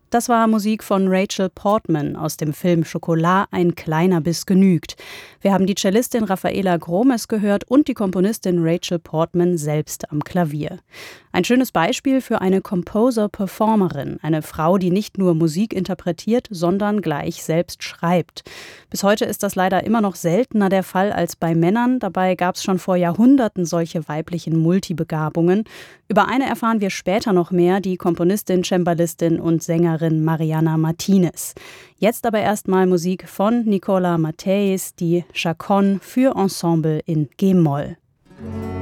Das war Musik von Rachel Portman aus dem Film Schokolade, ein kleiner Biss genügt. Wir haben die Cellistin Rafaela Gromes gehört und die Komponistin Rachel Portman selbst am Klavier. Ein schönes Beispiel für eine Composer-Performerin, eine Frau, die nicht nur Musik interpretiert, sondern gleich selbst schreibt. Bis heute ist das leider immer noch seltener der Fall als bei Männern. Dabei gab es schon vor Jahrhunderten solche weiblichen Multibegabungen. Über eine erfahren wir später noch mehr, die Komponistin, Cembalistin und Sängerin Mariana Martinez. Jetzt aber erstmal Musik von Nicola Matthäus, die Chaconne für Ensemble in G-Moll.